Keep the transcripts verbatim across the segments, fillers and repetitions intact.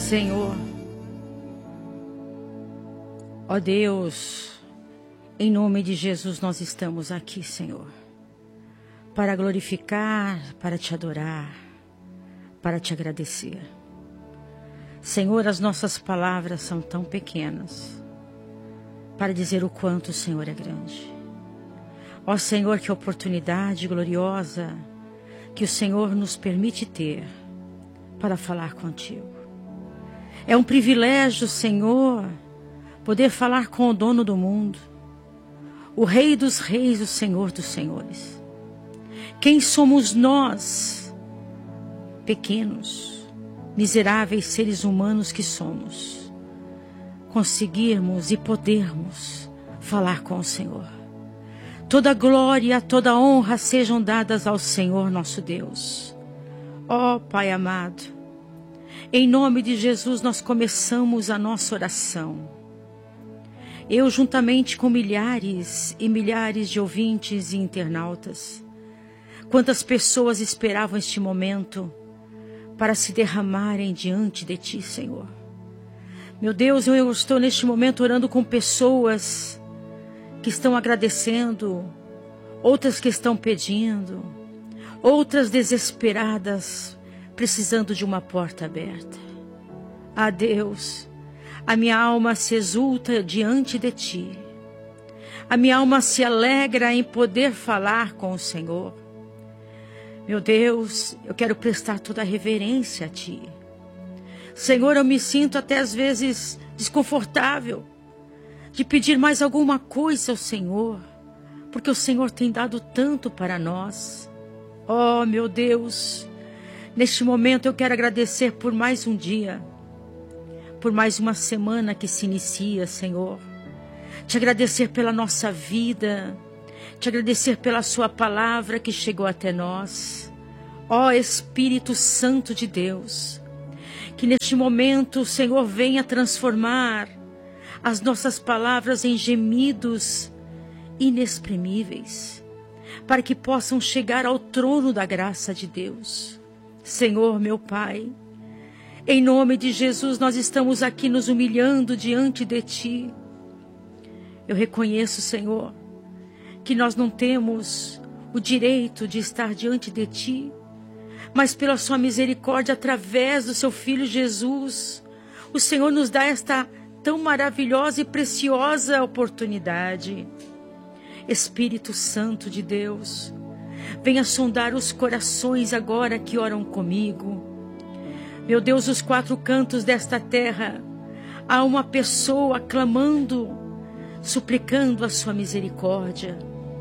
Senhor, ó Deus, em nome de Jesus nós estamos aqui, Senhor, para glorificar, para te adorar, para te agradecer. Senhor, as nossas palavras são tão pequenas para dizer o quanto o Senhor é grande. Ó Senhor, que oportunidade gloriosa que o Senhor nos permite ter para falar contigo. É um privilégio, Senhor, poder falar com o dono do mundo, o Rei dos Reis, o Senhor dos Senhores. Quem somos nós, pequenos, miseráveis seres humanos que somos, conseguirmos e podermos falar com o Senhor? Toda glória, toda honra sejam dadas ao Senhor nosso Deus. Ó Pai amado, em nome de Jesus nós começamos a nossa oração. Eu, juntamente com milhares e milhares de ouvintes e internautas, quantas pessoas esperavam este momento para se derramarem diante de Ti, Senhor. Meu Deus, eu estou neste momento orando com pessoas que estão agradecendo, outras que estão pedindo, outras desesperadas, precisando de uma porta aberta. Ah, Deus, a minha alma se exulta diante de Ti. A minha alma se alegra em poder falar com o Senhor. Meu Deus, eu quero prestar toda a reverência a Ti. Senhor, eu me sinto até às vezes desconfortável de pedir mais alguma coisa ao Senhor, porque o Senhor tem dado tanto para nós. Oh, meu Deus, neste momento eu quero agradecer por mais um dia, por mais uma semana que se inicia, Senhor. Te agradecer pela nossa vida, te agradecer pela Sua palavra que chegou até nós. Ó Espírito Santo de Deus, que neste momento o Senhor venha transformar as nossas palavras em gemidos inexprimíveis, para que possam chegar ao trono da graça de Deus. Senhor, meu Pai, em nome de Jesus, nós estamos aqui nos humilhando diante de Ti. Eu reconheço, Senhor, que nós não temos o direito de estar diante de Ti, mas pela Sua misericórdia, através do Seu Filho Jesus, o Senhor nos dá esta tão maravilhosa e preciosa oportunidade. Espírito Santo de Deus, venha sondar os corações agora que oram comigo. Meu Deus, os quatro cantos desta terra, há uma pessoa clamando, suplicando a Sua misericórdia.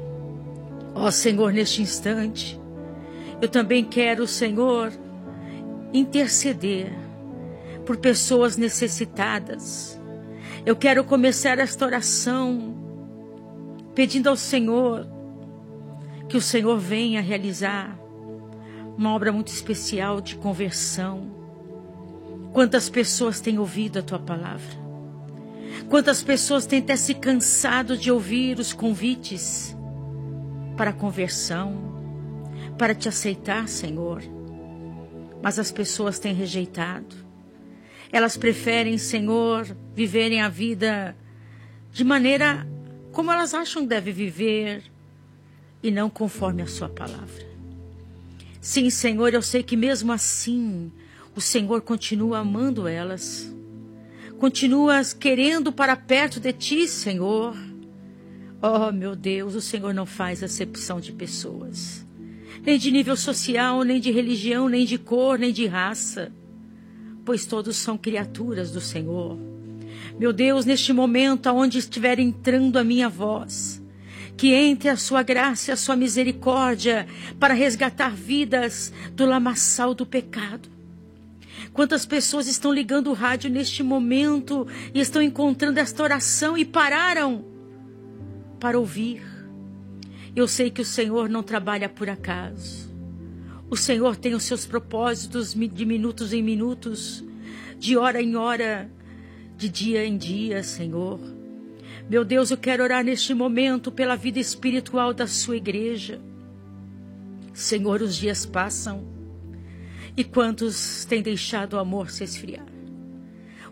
Ó Senhor, neste instante, eu também quero, Senhor, interceder por pessoas necessitadas. Eu quero começar esta oração pedindo ao Senhor que o Senhor venha realizar uma obra muito especial de conversão. Quantas pessoas têm ouvido a Tua palavra? Quantas pessoas têm até se cansado de ouvir os convites para a conversão, para Te aceitar, Senhor? Mas as pessoas têm rejeitado. Elas preferem, Senhor, viverem a vida de maneira como elas acham que devem viver e não conforme a Sua palavra. Sim, Senhor, eu sei que mesmo assim o Senhor continua amando elas, continua querendo para perto de Ti, Senhor. Oh, meu Deus, o Senhor não faz acepção de pessoas, nem de nível social, nem de religião, nem de cor, nem de raça, pois todos são criaturas do Senhor. Meu Deus, neste momento, aonde estiver entrando a minha voz, que entre a Sua graça e a Sua misericórdia para resgatar vidas do lamaçal do pecado. Quantas pessoas estão ligando o rádio neste momento e estão encontrando esta oração e pararam para ouvir. Eu sei que o Senhor não trabalha por acaso. O Senhor tem os seus propósitos de minutos em minutos, de hora em hora, de dia em dia, Senhor. Meu Deus, eu quero orar neste momento pela vida espiritual da Sua igreja. Senhor, os dias passam e quantos têm deixado o amor se esfriar?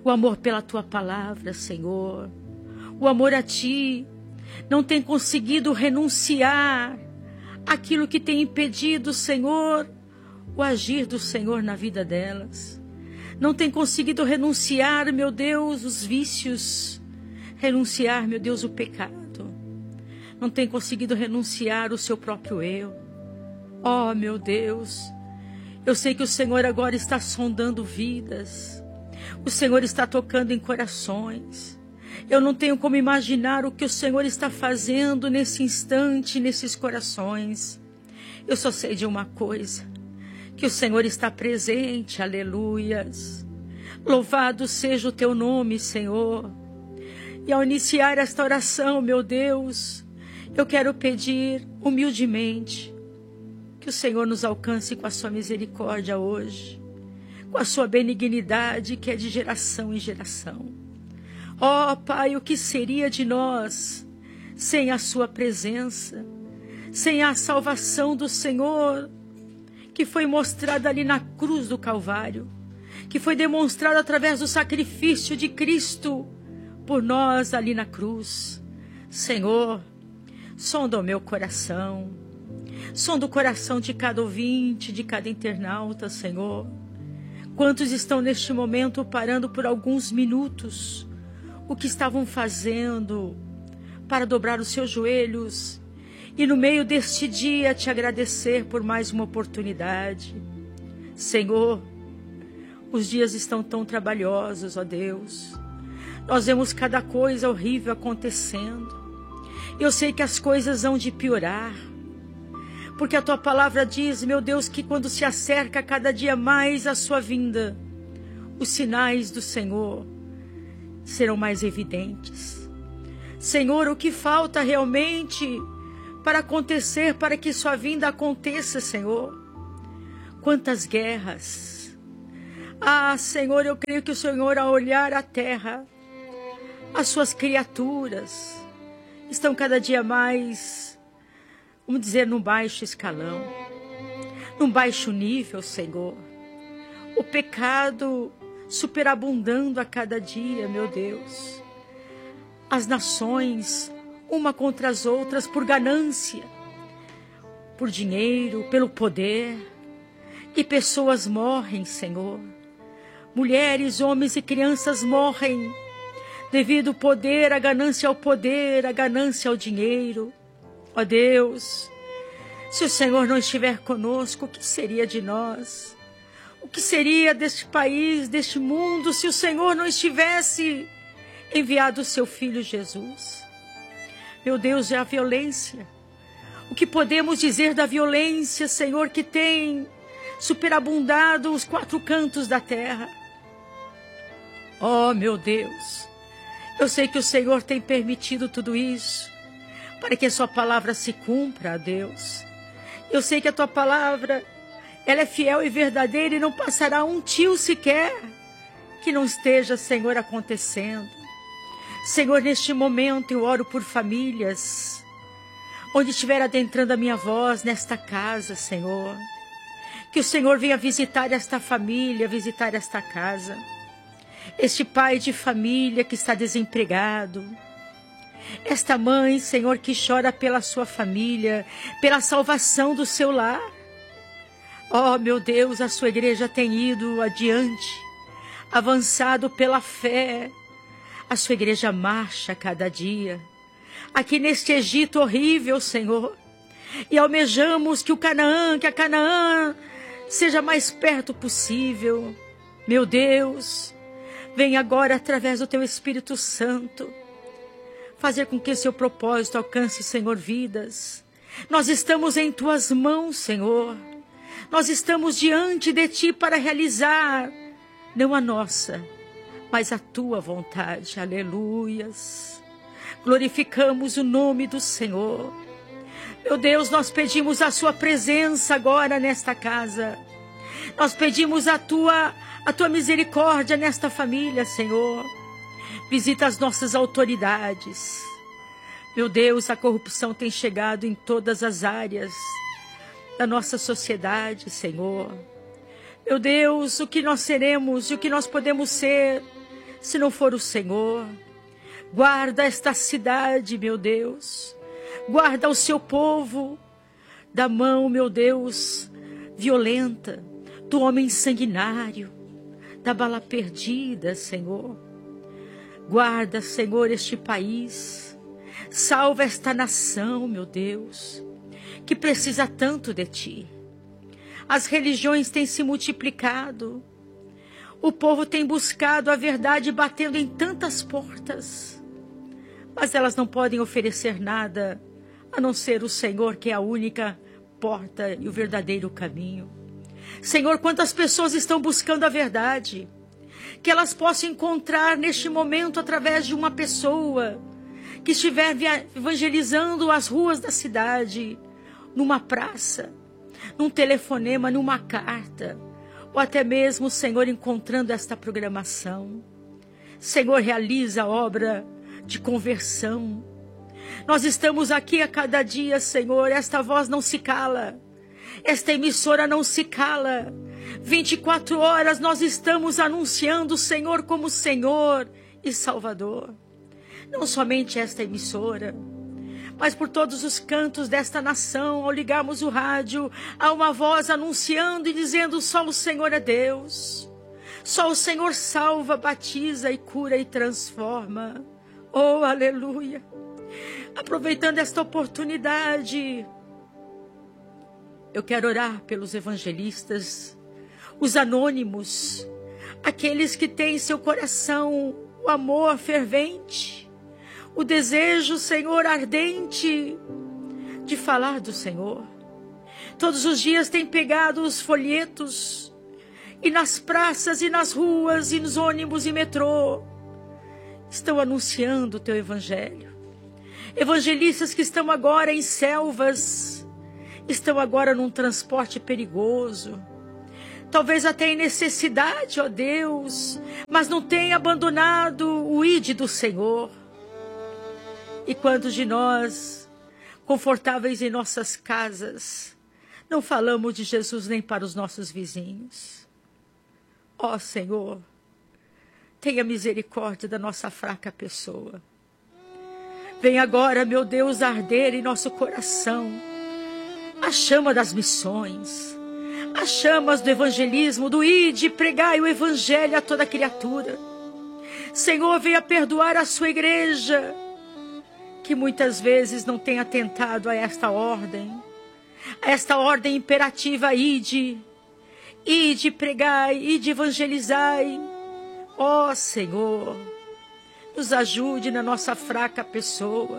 o amor pela tua palavra, Senhor, o amor a ti, não tem conseguido renunciar àquilo que tem impedido, Senhor, o agir do Senhor na vida delas. Não tem conseguido renunciar, meu Deus, os vícios, renunciar, meu Deus, o pecado. Não tem conseguido renunciar o seu próprio eu. Oh, meu Deus, eu sei que o Senhor agora está sondando vidas. O Senhor está tocando em corações. Eu não tenho como imaginar o que o Senhor está fazendo nesse instante, nesses corações. Eu só sei de uma coisa, que o Senhor está presente, aleluias. Louvado seja o teu nome, Senhor. E ao iniciar esta oração, meu Deus, eu quero pedir humildemente que o Senhor nos alcance com a sua misericórdia hoje, com a sua benignidade que é de geração em geração. Ó oh, Pai, o que seria de nós sem a sua presença, sem a salvação do Senhor, que foi mostrada ali na cruz do Calvário, que foi demonstrada através do sacrifício de Cristo por nós ali na cruz. Senhor, sonda o meu coração, sonda o coração de cada ouvinte, de cada internauta, Senhor. Quantos estão neste momento parando por alguns minutos o que estavam fazendo para dobrar os seus joelhos e no meio deste dia te agradecer por mais uma oportunidade. Senhor, os dias estão tão trabalhosos, ó Deus. Nós vemos cada coisa horrível acontecendo. Eu sei que as coisas hão de piorar, porque a tua palavra diz, meu Deus, que quando se acerca cada dia mais a sua vinda, os sinais do Senhor serão mais evidentes. Senhor, o que falta realmente para acontecer, para que sua vinda aconteça, Senhor? Quantas guerras! Ah, Senhor, eu creio que o Senhor, ao olhar a terra, as suas criaturas estão cada dia mais, vamos dizer, num baixo escalão, num baixo nível, Senhor. O pecado superabundando a cada dia, meu Deus. As nações, uma contra as outras, por ganância, por dinheiro, pelo poder. E pessoas morrem, Senhor. Mulheres, homens e crianças morrem devido ao poder, a ganância ao poder, a ganância ao dinheiro. Ó Deus, se o Senhor não estiver conosco, o que seria de nós? O que seria deste país, deste mundo, se o Senhor não estivesse enviado o seu Filho Jesus? Meu Deus, é a violência. O que podemos dizer da violência, Senhor, que tem superabundado os quatro cantos da terra? Oh, meu Deus, eu sei que o Senhor tem permitido tudo isso para que a sua palavra se cumpra, Deus. Eu sei que a tua palavra, ela é fiel e verdadeira e não passará um tio sequer que não esteja, Senhor, acontecendo. Senhor, neste momento eu oro por famílias, onde estiver adentrando a minha voz nesta casa, Senhor. Que o Senhor venha visitar esta família, visitar esta casa. Este pai de família que está desempregado. Esta mãe, Senhor, que chora pela sua família, pela salvação do seu lar. Oh, meu Deus, a sua igreja tem ido adiante, avançado pela fé. A sua igreja marcha cada dia, aqui neste Egito horrível, Senhor. E almejamos que o Canaã, que a Canaã seja mais perto possível. Meu Deus, vem agora através do teu Espírito Santo, fazer com que seu propósito alcance, Senhor, vidas. Nós estamos em tuas mãos, Senhor. Nós estamos diante de ti para realizar, não a nossa, mas a tua vontade. Aleluias. Glorificamos o nome do Senhor. Meu Deus, nós pedimos a sua presença agora nesta casa. Nós pedimos a tua, a tua misericórdia nesta família, Senhor. Visita as nossas autoridades. Meu Deus, a corrupção tem chegado em todas as áreas da nossa sociedade, Senhor. Meu Deus, o que nós seremos e o que nós podemos ser se não for o Senhor. Guarda esta cidade, meu Deus. Guarda o seu povo da mão, meu Deus, violenta, do homem sanguinário, da bala perdida, Senhor. Guarda, Senhor, este país. Salva esta nação, meu Deus, que precisa tanto de Ti. As religiões têm se multiplicado. O povo tem buscado a verdade batendo em tantas portas. Mas elas não podem oferecer nada a não ser o Senhor, que é a única porta e o verdadeiro caminho. Senhor, quantas pessoas estão buscando a verdade, que elas possam encontrar neste momento através de uma pessoa que estiver evangelizando as ruas da cidade, numa praça, num telefonema, numa carta, ou até mesmo, Senhor, encontrando esta programação. Senhor, realiza a obra de conversão. Nós estamos aqui a cada dia, Senhor, esta voz não se cala, esta emissora não se cala. vinte e quatro horas nós estamos anunciando o Senhor como Senhor e Salvador. Não somente esta emissora, mas por todos os cantos desta nação, ao ligarmos o rádio, há uma voz anunciando e dizendo: só o Senhor é Deus. Só o Senhor salva, batiza e cura e transforma. Oh, aleluia! Aproveitando esta oportunidade, eu quero orar pelos evangelistas, os anônimos, aqueles que têm em seu coração o amor fervente, o desejo, Senhor, ardente de falar do Senhor. Todos os dias têm pegado os folhetos e nas praças e nas ruas e nos ônibus e metrô estão anunciando o teu evangelho. Evangelistas que estão agora em selvas, estão agora num transporte perigoso, talvez até em necessidade, ó Deus, mas não têm abandonado o ide do Senhor. E quantos de nós, confortáveis em nossas casas, não falamos de Jesus nem para os nossos vizinhos? Ó Senhor, tenha misericórdia da nossa fraca pessoa. Vem agora, meu Deus, arder em nosso coração a chama das missões, as chamas do evangelismo, do ide, pregai o evangelho a toda criatura. Senhor, venha perdoar a sua igreja, que muitas vezes não tem atentado a esta ordem, a esta ordem imperativa: ide, ide, pregai, ide, evangelizai. Ó Senhor, nos ajude na nossa fraca pessoa.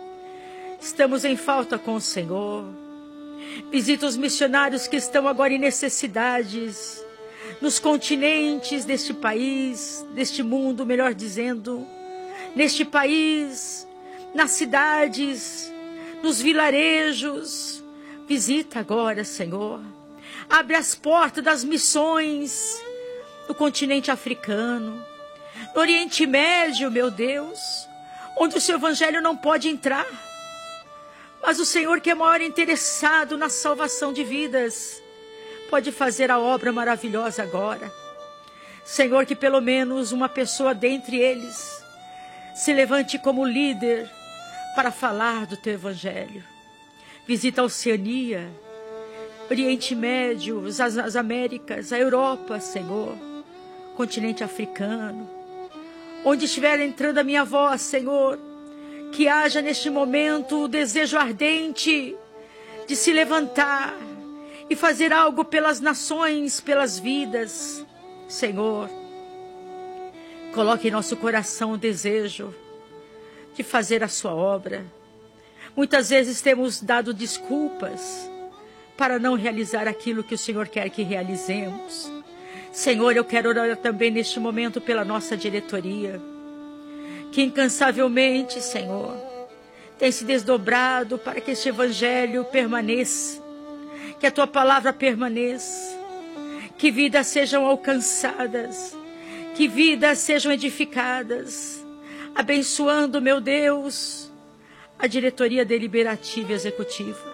Estamos em falta com o Senhor. Visita os missionários que estão agora em necessidades, nos continentes deste país, deste mundo, melhor dizendo, neste país, nas cidades, nos vilarejos. Visita agora, Senhor. Abre as portas das missões no continente africano, no Oriente Médio, meu Deus, onde o seu evangelho não pode entrar. Mas o Senhor, que é maior interessado na salvação de vidas, pode fazer a obra maravilhosa agora. Senhor, que pelo menos uma pessoa dentre eles se levante como líder para falar do teu evangelho. Visita a Oceania, Oriente Médio, as, as Américas, a Europa, Senhor, continente africano. Onde estiver entrando a minha voz, Senhor, que haja neste momento o desejo ardente de se levantar e fazer algo pelas nações, pelas vidas. Senhor, coloque em nosso coração o desejo de fazer a sua obra. Muitas vezes temos dado desculpas para não realizar aquilo que o Senhor quer que realizemos. Senhor, eu quero orar também neste momento pela nossa diretoria, que incansavelmente, Senhor, tem se desdobrado para que este evangelho permaneça, que a tua palavra permaneça, que vidas sejam alcançadas, que vidas sejam edificadas, abençoando, meu Deus, a diretoria deliberativa e executiva.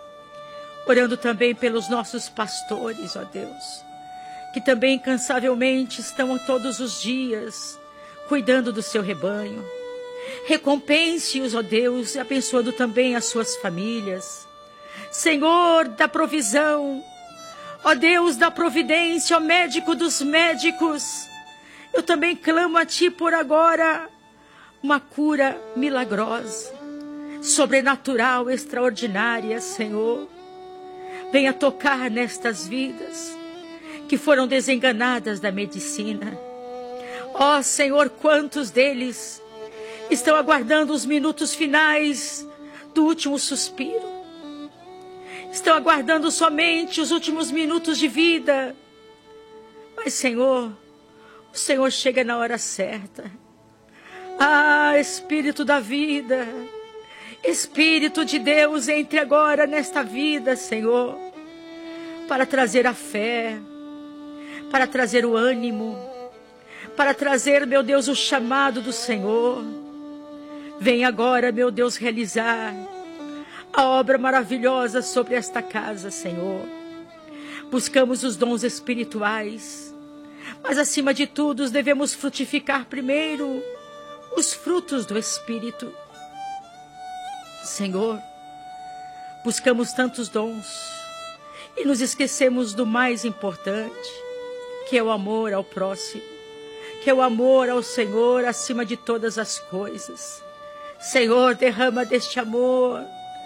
Orando também pelos nossos pastores, ó Deus, que também incansavelmente estão todos os dias cuidando do seu rebanho. Recompense-os, ó Deus, abençoando também as suas famílias. Senhor da provisão, ó Deus da providência, ó médico dos médicos, eu também clamo a Ti por agora uma cura milagrosa, sobrenatural, extraordinária, Senhor. Venha tocar nestas vidas que foram desenganadas da medicina. Ó Senhor, quantos deles estão aguardando os minutos finais do último suspiro. Estão aguardando somente os últimos minutos de vida. Mas, Senhor, o Senhor chega na hora certa. Ah, Espírito da vida, Espírito de Deus, entre agora nesta vida, Senhor, para trazer a fé, para trazer o ânimo, para trazer, meu Deus, o chamado do Senhor. Vem agora, meu Deus, realizar a obra maravilhosa sobre esta casa, Senhor. Buscamos os dons espirituais, mas acima de tudo devemos frutificar primeiro os frutos do Espírito. Senhor, buscamos tantos dons e nos esquecemos do mais importante, que é o amor ao próximo, que é o amor ao Senhor acima de todas as coisas. Senhor, derrama deste amor,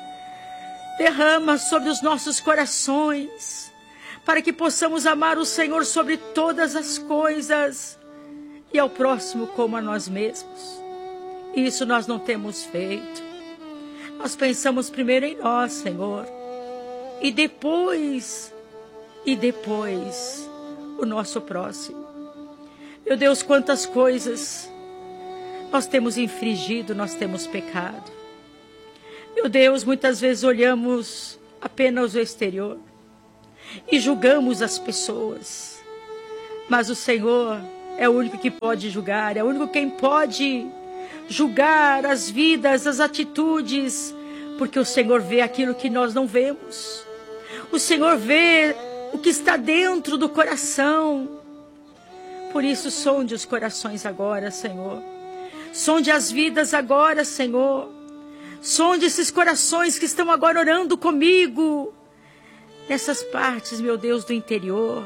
derrama sobre os nossos corações, para que possamos amar o Senhor sobre todas as coisas e ao próximo como a nós mesmos. Isso nós não temos feito. Nós pensamos primeiro em nós, Senhor, e depois, e depois, o nosso próximo. Meu Deus, quantas coisas nós temos infringido, nós temos pecado. Meu Deus, muitas vezes olhamos apenas o exterior e julgamos as pessoas. Mas o Senhor é o único que pode julgar, é o único quem pode julgar as vidas, as atitudes, porque o Senhor vê aquilo que nós não vemos. O Senhor vê o que está dentro do coração. Por isso, sonde os corações agora, Senhor. Sonde as vidas agora, Senhor. Sonde esses corações que estão agora orando comigo, nessas partes, meu Deus, do interior,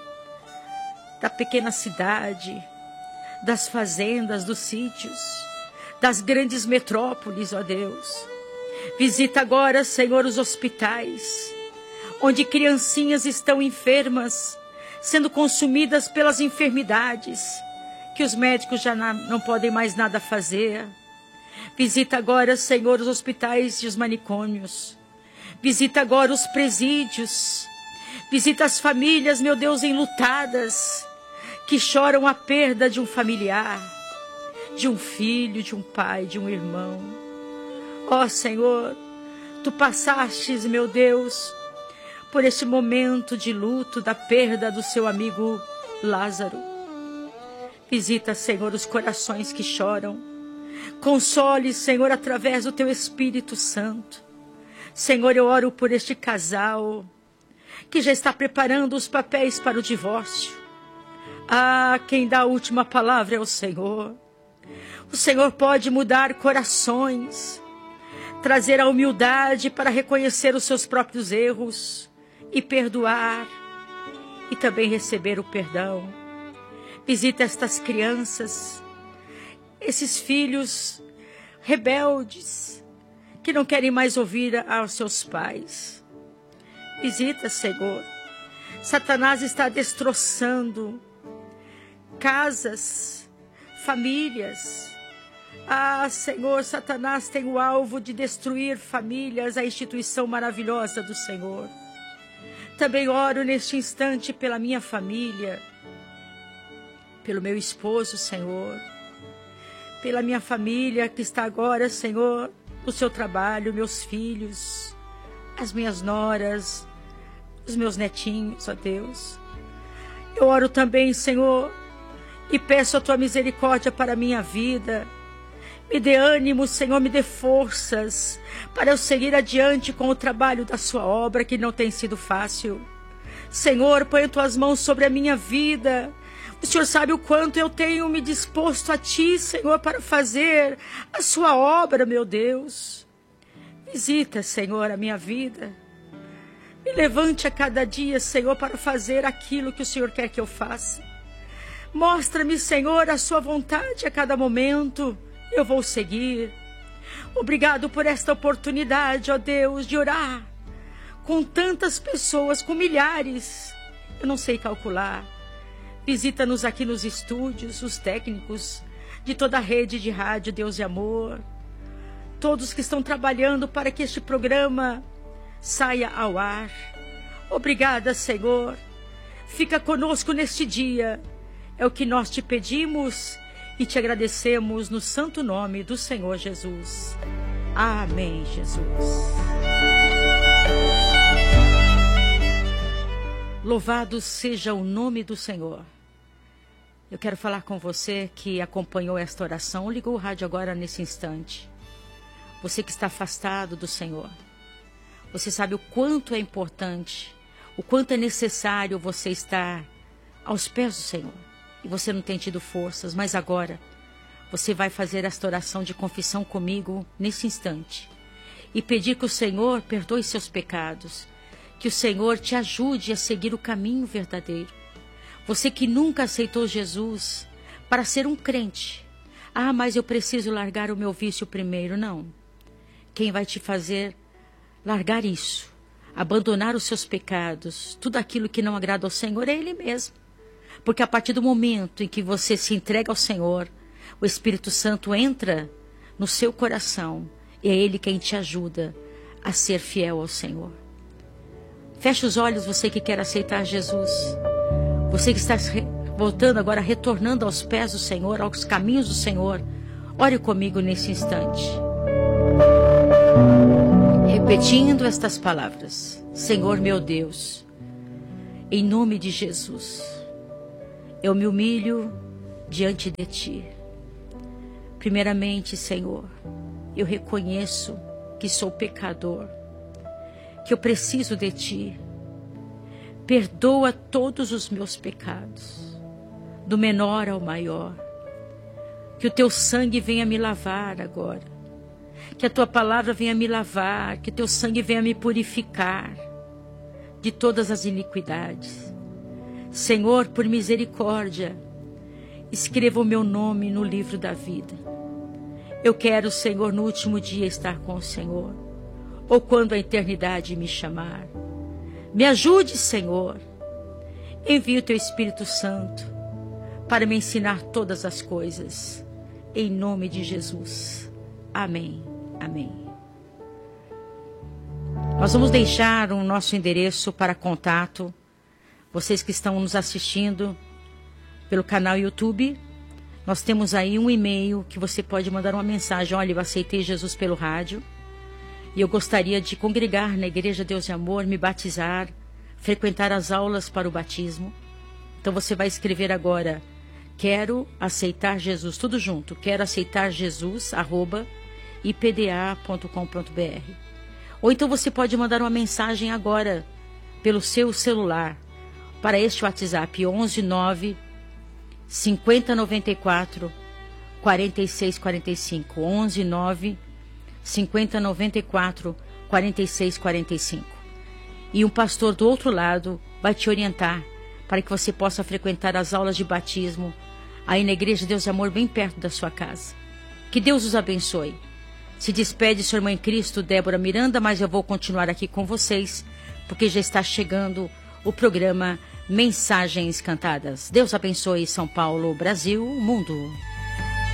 da pequena cidade, das fazendas, dos sítios, das grandes metrópoles, ó Deus. Visita agora, Senhor, os hospitais, onde criancinhas estão enfermas, sendo consumidas pelas enfermidades, que os médicos já não podem mais nada fazer. Visita agora, Senhor, os hospitais e os manicômios. Visita agora os presídios. Visita as famílias, meu Deus, enlutadas, que choram a perda de um familiar, de um filho, de um pai, de um irmão. Ó Senhor, Tu passastes, meu Deus, por este momento de luto da perda do seu amigo Lázaro. Visita, Senhor, os corações que choram. Console, Senhor, através do Teu Espírito Santo. Senhor, eu oro por este casal que já está preparando os papéis para o divórcio. Ah, quem dá a última palavra é o Senhor. O Senhor pode mudar corações, trazer a humildade para reconhecer os seus próprios erros e perdoar, e também receber o perdão. Visita estas crianças, esses filhos rebeldes, que não querem mais ouvir aos seus pais. Visita, Senhor. Satanás está destroçando casas, famílias. Ah, Senhor, Satanás tem o alvo de destruir famílias, a instituição maravilhosa do Senhor. Também oro neste instante pela minha família, pelo meu esposo, Senhor, pela minha família que está agora, Senhor, no seu trabalho, meus filhos, as minhas noras, os meus netinhos, ó Deus. Eu oro também, Senhor, e peço a Tua misericórdia para a minha vida. Me dê ânimo, Senhor, me dê forças para eu seguir adiante com o trabalho da Sua obra, que não tem sido fácil. Senhor, põe Tuas mãos sobre a minha vida, O Senhor sabe o quanto eu tenho me disposto a Ti, Senhor, para fazer a Sua obra, meu Deus. Visita, Senhor, a minha vida. Me levante a cada dia, Senhor, para fazer aquilo que o Senhor quer que eu faça. Mostra-me, Senhor, a Sua vontade a cada momento. Eu vou seguir. Obrigado por esta oportunidade, ó Deus, de orar com tantas pessoas, com milhares. Eu não sei calcular. Visita-nos aqui nos estúdios, os técnicos de toda a rede de rádio Deus e Amor. Todos que estão trabalhando para que este programa saia ao ar. Obrigada, Senhor. Fica conosco neste dia. É o que nós te pedimos e te agradecemos no santo nome do Senhor Jesus. Amém, Jesus. Louvado seja o nome do Senhor. Eu quero falar com você que acompanhou esta oração, ligou o rádio agora nesse instante. Você que está afastado do Senhor. Você sabe o quanto é importante, o quanto é necessário você estar aos pés do Senhor. E você não tem tido forças, mas agora você vai fazer esta oração de confissão comigo nesse instante. E pedir que o Senhor perdoe seus pecados. Que o Senhor te ajude a seguir o caminho verdadeiro. Você que nunca aceitou Jesus para ser um crente. Ah, mas eu preciso largar o meu vício primeiro. Não. Quem vai te fazer largar isso, abandonar os seus pecados, tudo aquilo que não agrada ao Senhor, é Ele mesmo. Porque a partir do momento em que você se entrega ao Senhor, o Espírito Santo entra no seu coração e é Ele quem te ajuda a ser fiel ao Senhor. Feche os olhos, você que quer aceitar Jesus. Você que está voltando agora, retornando aos pés do Senhor, aos caminhos do Senhor. Ore comigo nesse instante. Repetindo estas palavras. Senhor meu Deus, em nome de Jesus, eu me humilho diante de Ti. Primeiramente, Senhor, eu reconheço que sou pecador, que eu preciso de Ti. Perdoa todos os meus pecados, do menor ao maior. Que o Teu sangue venha me lavar agora. Que a Tua palavra venha me lavar, que o Teu sangue venha me purificar de todas as iniquidades. Senhor, por misericórdia, escreva o meu nome no livro da vida. Eu quero, Senhor, no último dia estar com o Senhor, ou quando a eternidade me chamar. Me ajude, Senhor. Envie o Teu Espírito Santo para me ensinar todas as coisas. Em nome de Jesus. Amém. Amém. Nós vamos deixar o nosso endereço para contato. Vocês que estão nos assistindo pelo canal YouTube, nós temos aí um e-mail que você pode mandar uma mensagem. Olha, eu aceitei Jesus pelo rádio e eu gostaria de congregar na Igreja Deus e Amor, me batizar, frequentar as aulas para o batismo. Então você vai escrever agora, quero aceitar Jesus, tudo junto, quero aceitar Jesus, arroba, i p d a ponto com ponto b r. Ou então você pode mandar uma mensagem agora, pelo seu celular, para este WhatsApp, onze nove, cinquenta, noventa e quatro, quarenta e seis, quarenta e cinco, onze nove, cinquenta, noventa e quatro, quarenta e seis, quarenta e cinco. E um pastor do outro lado vai te orientar para que você possa frequentar as aulas de batismo aí na Igreja Deus e Amor, bem perto da sua casa. Que Deus os abençoe. Se despede sua irmã em Cristo, Débora Miranda, mas eu vou continuar aqui com vocês, porque já está chegando o programa Mensagens Cantadas. Deus abençoe São Paulo, Brasil, mundo.